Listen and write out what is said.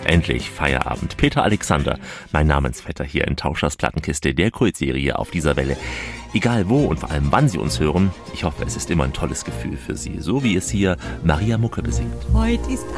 endlich Feierabend. Peter Alexander, mein Namensvetter hier in Tauschers Plattenkiste, der Kultserie auf dieser Welle. Egal wo und vor allem wann Sie uns hören, ich hoffe, es ist immer ein tolles Gefühl für Sie, so wie es hier Maria Mucke besingt. Heute ist